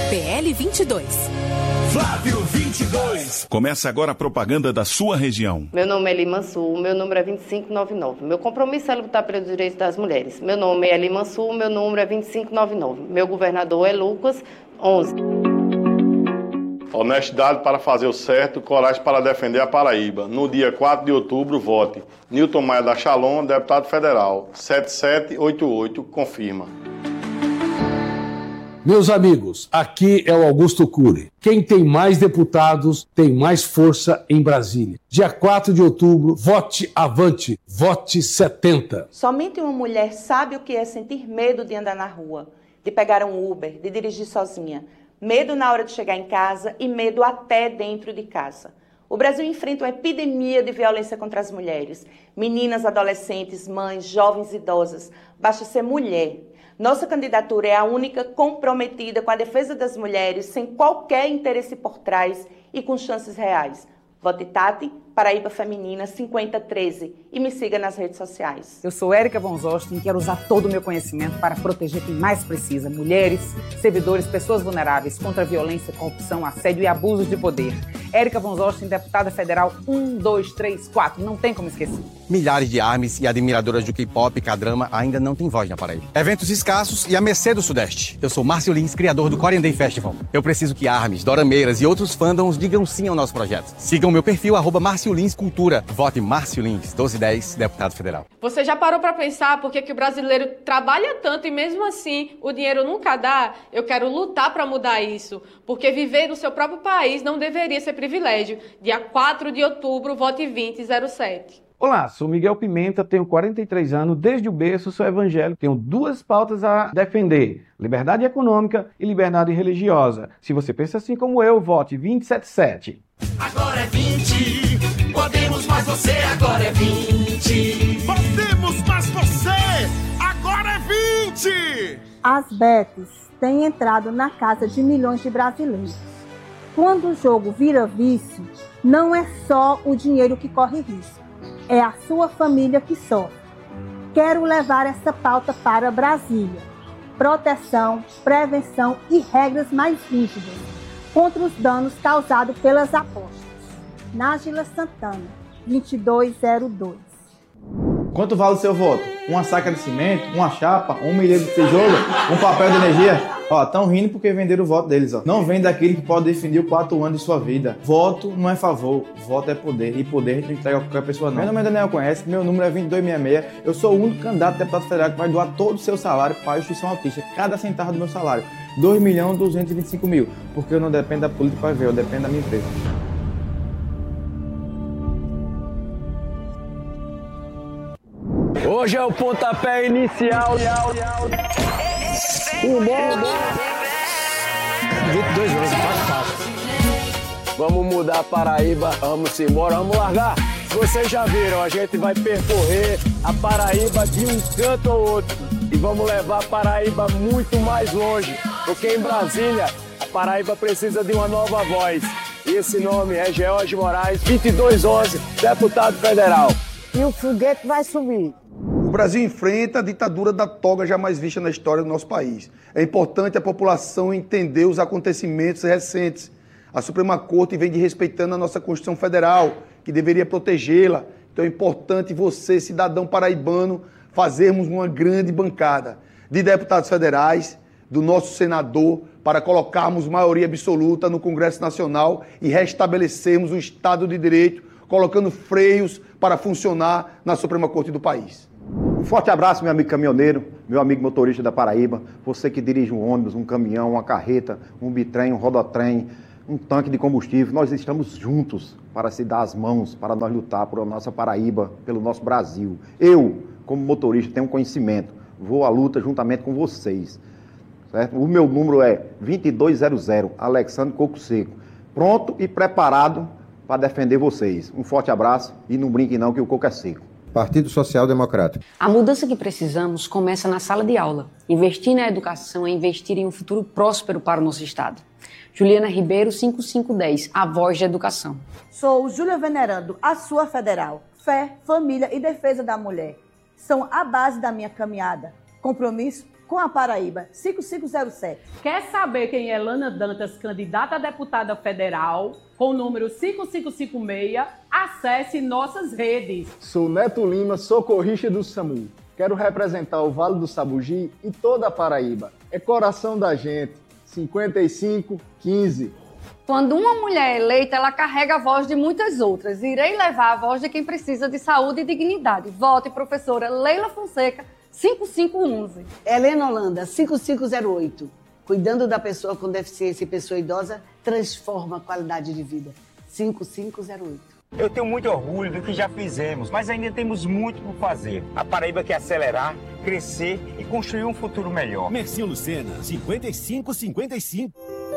PL 22. Flávio 22. Começa agora a propaganda da sua região. Meu nome é Lima Sul, meu número é 2599. Meu compromisso é lutar pelos direitos das mulheres. Meu nome é Lima Sul, meu número é 2599. Meu governador é Lucas 11. Honestidade para fazer o certo, coragem para defender a Paraíba. No dia 4 de outubro, vote. Nilton Maia da Chalon, deputado federal. 7788, confirma. Meus amigos, aqui é o Augusto Cury. Quem tem mais deputados tem mais força em Brasília. Dia 4 de outubro, vote avante, vote 70. Somente uma mulher sabe o que é sentir medo de andar na rua, de pegar um Uber, de dirigir sozinha. Medo na hora de chegar em casa e medo até dentro de casa. O Brasil enfrenta uma epidemia de violência contra as mulheres. Meninas, adolescentes, mães, jovens, idosas. Basta ser mulher. Nossa candidatura é a única comprometida com a defesa das mulheres, sem qualquer interesse por trás e com chances reais. Vote Tati, Paraíba Feminina 5013 e me siga nas redes sociais. Eu sou Érica Von Zosten e quero usar todo o meu conhecimento para proteger quem mais precisa, mulheres, servidores, pessoas vulneráveis contra a violência, corrupção, assédio e abusos de poder. Érica Von Zosten, deputada federal 1, 2, 3, 4, não tem como esquecer. Milhares de ARMYs e admiradoras do K-pop e K-drama ainda não têm voz na Paraíba. Eventos escassos e a mercê do Sudeste. Eu sou Márcio Lins, criador do Korean Day Festival. Eu preciso que ARMYs, dorameiras e outros fandoms digam sim ao nosso projeto. Sigam meu perfil, @Márcio Lins Cultura. Vote Márcio Lins, 1210, deputado federal. Você já parou para pensar por que o brasileiro trabalha tanto e mesmo assim o dinheiro nunca dá? Eu quero lutar para mudar isso, porque viver no seu próprio país não deveria ser privilégio. Dia 4 de outubro, vote 2007. Olá, sou Miguel Pimenta, tenho 43 anos, desde o berço sou evangélico, tenho duas pautas a defender, liberdade econômica e liberdade religiosa. Se você pensa assim como eu, vote 277. Agora é 20, podemos mais você, agora é 20. Podemos mais você, agora é 20. As bets têm entrado na casa de milhões de brasileiros. Quando o jogo vira vício, não é só o dinheiro que corre risco. É a sua família que sofre. Quero levar essa pauta para Brasília. Proteção, prevenção e regras mais rígidas contra os danos causados pelas apostas. Nájila Santana, 2202. Quanto vale o seu voto? Uma saca de cimento, uma chapa, um milheiro de tijolo, um papel de energia? Ó, tão rindo porque venderam o voto deles, ó. Não vem daquele que pode definir 4 anos de sua vida. Voto não é favor, voto é poder. E poder a gente não entrega a qualquer pessoa, não. Meu nome é Daniel Conhece, meu número é 2266. Eu sou o único candidato a deputado federal que vai doar todo o seu salário para a instituição autista. Cada centavo do meu salário. 2.225.000. Porque eu não dependo da política para ver, eu dependo da minha empresa. Hoje é o pontapé inicial. 22 anos, fácil. Vamos mudar a Paraíba, vamos embora, vamos largar. Vocês já viram, a gente vai percorrer a Paraíba de um canto ao outro. E vamos levar a Paraíba muito mais longe. Porque em Brasília, a Paraíba precisa de uma nova voz. E esse nome é George Moraes, 2211, deputado federal. E o foguete vai subir. O Brasil enfrenta a ditadura da toga jamais vista na história do nosso país. É importante a população entender os acontecimentos recentes. A Suprema Corte vem desrespeitando a nossa Constituição Federal, que deveria protegê-la. Então é importante você, cidadão paraibano, fazermos uma grande bancada de deputados federais, do nosso senador, para colocarmos maioria absoluta no Congresso Nacional e restabelecermos o Estado de Direito, colocando freios para funcionar na Suprema Corte do país. Um forte abraço, meu amigo caminhoneiro, meu amigo motorista da Paraíba, você que dirige um ônibus, um caminhão, uma carreta, um bitrem, um rodotrem, um tanque de combustível. Nós estamos juntos para se dar as mãos, para nós lutar por a nossa Paraíba, pelo nosso Brasil. Eu, como motorista, tenho conhecimento, vou à luta juntamente com vocês. Certo? O meu número é 2200, Alexandre Coco Seco, pronto e preparado para defender vocês. Um forte abraço e não brinque não que o coco é seco. Partido Social Democrático. A mudança que precisamos começa na sala de aula. Investir na educação é investir em um futuro próspero para o nosso Estado. Juliana Ribeiro, 5510, a voz da educação. Sou Júlia Venerando, a sua federal. Fé, família e defesa da mulher são a base da minha caminhada. Compromisso, com a Paraíba. 5507. Quer saber quem é Lana Dantas, candidata a deputada federal, com o número 5556? Acesse nossas redes. Sou Neto Lima, socorrista do SAMU. Quero representar o Vale do Sabugi e toda a Paraíba. É coração da gente. 5515. Quando uma mulher é eleita, ela carrega a voz de muitas outras. Irei levar a voz de quem precisa de saúde e dignidade. Vote, professora Leila Fonseca, 5511. Helena Holanda, 5508. Cuidando da pessoa com deficiência e pessoa idosa, transforma a qualidade de vida. 5508. Eu tenho muito orgulho do que já fizemos, mas ainda temos muito por fazer. A Paraíba quer acelerar, crescer e construir um futuro melhor. Mercinho Lucena, 5555.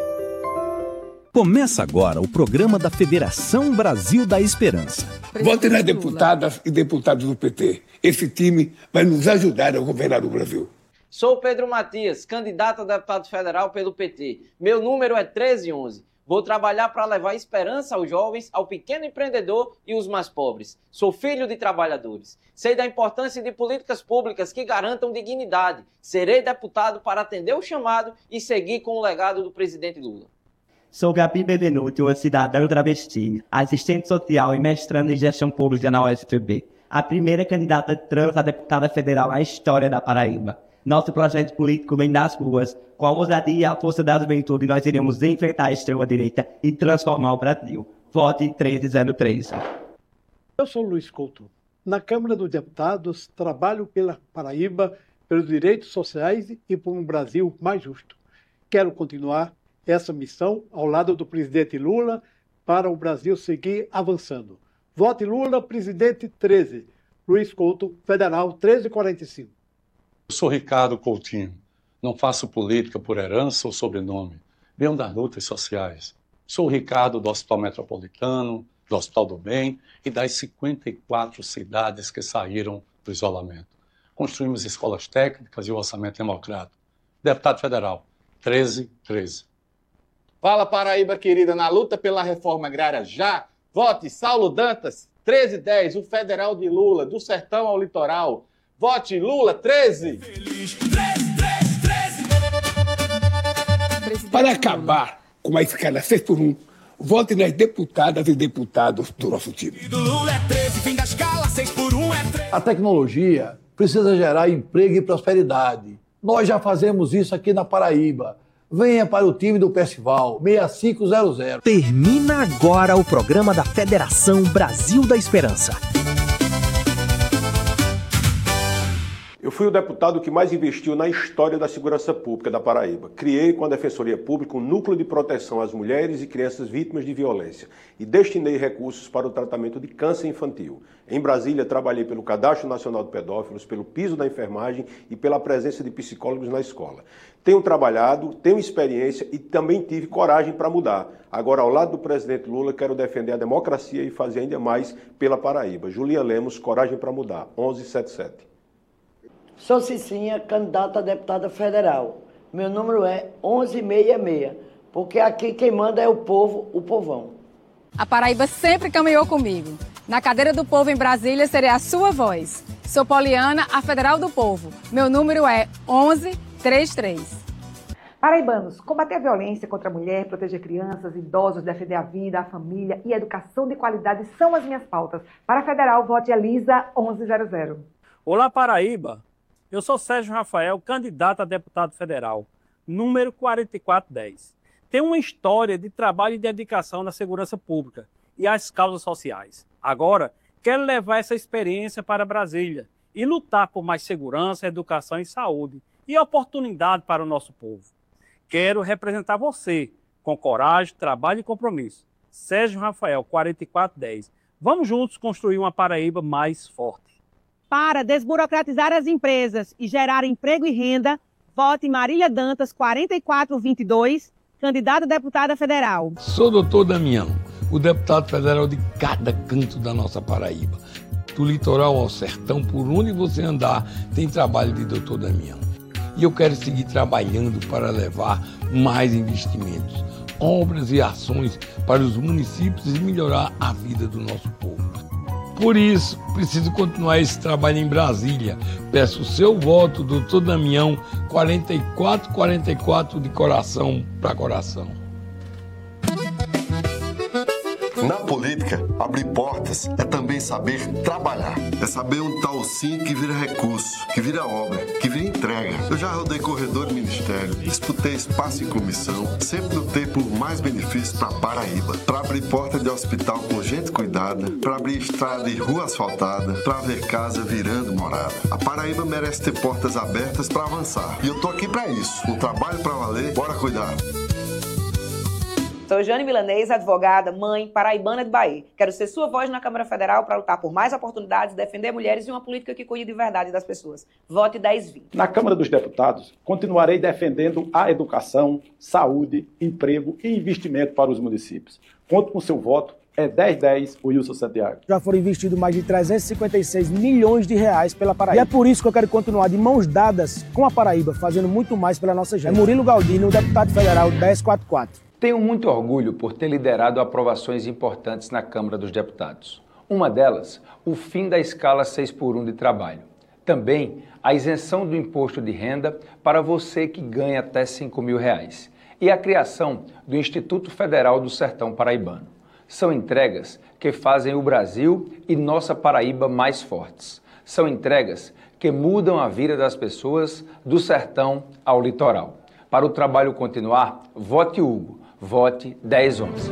Começa agora o programa da Federação Brasil da Esperança. Vote nas deputadas e deputados do PT. Esse time vai nos ajudar a governar o Brasil. Sou Pedro Matias, candidato a deputado federal pelo PT. Meu número é 1311. Vou trabalhar para levar esperança aos jovens, ao pequeno empreendedor e os mais pobres. Sou filho de trabalhadores. Sei da importância de políticas públicas que garantam dignidade. Serei deputado para atender o chamado e seguir com o legado do presidente Lula. Sou Gabi Bevenuti, uma cidadã travesti, assistente social e mestrando em gestão pública na UFPB. A primeira candidata trans a deputada federal na história da Paraíba. Nosso projeto político vem das ruas. Com a ousadia e a força da juventude, nós iremos enfrentar a extrema-direita e transformar o Brasil. Vote 1303. Eu sou Luiz Couto. Na Câmara dos Deputados, trabalho pela Paraíba, pelos direitos sociais e por um Brasil mais justo. Quero continuar essa missão ao lado do presidente Lula para o Brasil seguir avançando. Vote Lula, presidente 13. Luiz Couto, Federal 1345. Eu sou Ricardo Coutinho. Não faço política por herança ou sobrenome. Venho das lutas sociais. Sou o Ricardo do Hospital Metropolitano, do Hospital do Bem e das 54 cidades que saíram do isolamento. Construímos escolas técnicas e o orçamento democrático. Deputado Federal, 1313. Fala, Paraíba querida, na luta pela reforma agrária já. Vote Saulo Dantas, 1310, o federal de Lula, do sertão ao litoral. Vote Lula, 13. Para acabar com a escala 6 por 1, vote nas deputadas e deputados do nosso time. Lula é 13, fim da escala, 6 por 1 é 13. A tecnologia precisa gerar emprego e prosperidade. Nós já fazemos isso aqui na Paraíba. Venha para o time do Percival, 6500. Termina agora o programa da Federação Brasil da Esperança. Eu fui o deputado que mais investiu na história da segurança pública da Paraíba. Criei com a Defensoria Pública um núcleo de proteção às mulheres e crianças vítimas de violência e destinei recursos para o tratamento de câncer infantil. Em Brasília, trabalhei pelo Cadastro Nacional de Pedófilos, pelo piso da enfermagem e pela presença de psicólogos na escola. Tenho trabalhado, tenho experiência e também tive coragem para mudar. Agora, ao lado do presidente Lula, quero defender a democracia e fazer ainda mais pela Paraíba. Julia Lemos, Coragem para Mudar, 1177. Sou Cicinha, candidata a deputada federal. Meu número é 1166, porque aqui quem manda é o povo, o povão. A Paraíba sempre caminhou comigo. Na cadeira do povo em Brasília, serei a sua voz. Sou Poliana, a federal do povo. Meu número é 1133. Paraibanos, combater a violência contra a mulher, proteger crianças, idosos, defender a vida, a família e a educação de qualidade são as minhas pautas. Para a federal, vote Elisa 1100. Olá, Paraíba. Eu sou Sérgio Rafael, candidato a deputado federal, número 4410. Tenho uma história de trabalho e dedicação na segurança pública e às causas sociais. Agora, quero levar essa experiência para Brasília e lutar por mais segurança, educação e saúde e oportunidade para o nosso povo. Quero representar você com coragem, trabalho e compromisso. Sérgio Rafael, 4410. Vamos juntos construir uma Paraíba mais forte. Para desburocratizar as empresas e gerar emprego e renda, vote Marília Dantas, 4422, candidata a deputada federal. Sou doutor Damião, o deputado federal de cada canto da nossa Paraíba. Do litoral ao sertão, por onde você andar, tem trabalho de doutor Damião. E eu quero seguir trabalhando para levar mais investimentos, obras e ações para os municípios e melhorar a vida do nosso povo. Por isso, preciso continuar esse trabalho em Brasília. Peço o seu voto, doutor Damião, 4444 de coração para coração. Na política, abrir portas é também saber trabalhar. É saber onde está o sim que vira recurso, que vira obra, que vira entrega. Eu já rodei corredor de ministério, disputei espaço em comissão, sempre lutei por mais benefícios para Paraíba. Para abrir porta de hospital com gente cuidada, para abrir estrada e rua asfaltada, para ver casa virando morada. A Paraíba merece ter portas abertas para avançar. E eu tô aqui para isso. Um trabalho para valer, bora cuidar. Sou Jane Milanês, advogada, mãe, paraibana de Bahia. Quero ser sua voz na Câmara Federal para lutar por mais oportunidades, defender mulheres e uma política que cuide de verdade das pessoas. Vote 1020. Na Câmara dos Deputados, continuarei defendendo a educação, saúde, emprego e investimento para os municípios. Conto com seu voto. É 1010, o Wilson Santiago. Já foram investidos mais de 356 milhões de reais pela Paraíba. E é por isso que eu quero continuar de mãos dadas com a Paraíba, fazendo muito mais pela nossa gente. É Murilo Galdino, deputado federal 1044. Tenho muito orgulho por ter liderado aprovações importantes na Câmara dos Deputados. Uma delas, o fim da escala 6x1 de trabalho. Também a isenção do imposto de renda para você que ganha até R$5.000. E a criação do Instituto Federal do Sertão Paraibano. São entregas que fazem o Brasil e nossa Paraíba mais fortes. São entregas que mudam a vida das pessoas do sertão ao litoral. Para o trabalho continuar, vote Hugo. Vote 1011.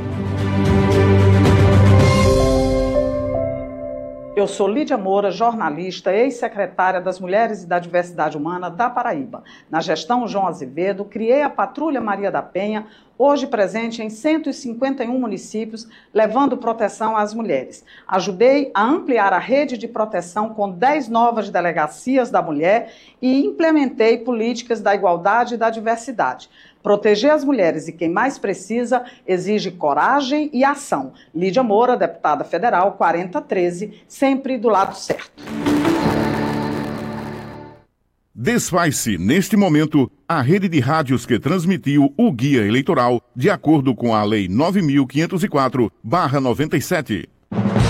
Eu sou Lídia Moura, jornalista, ex-secretária das Mulheres e da Diversidade Humana da Paraíba. Na gestão João Azevedo, criei a Patrulha Maria da Penha, hoje presente em 151 municípios, levando proteção às mulheres. Ajudei a ampliar a rede de proteção com 10 novas delegacias da mulher e implementei políticas da igualdade e da diversidade. Proteger as mulheres e quem mais precisa exige coragem e ação. Lídia Moura, deputada federal, 4013, sempre do lado certo. Desfaz-se, neste momento, a rede de rádios que transmitiu o guia eleitoral de acordo com a Lei 9.504/97.